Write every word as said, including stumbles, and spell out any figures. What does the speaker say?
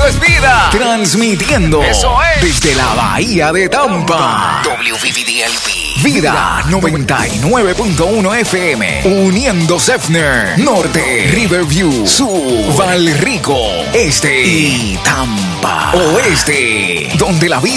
es vida. Transmitiendo. Eso es. Desde la Bahía de Tampa. W V V D L P. Vida noventa y nueve punto uno F M. Uniendo Sefner. Norte. Riverview. Sur. Valrico. Este. Y Tampa. Oeste. Donde la vida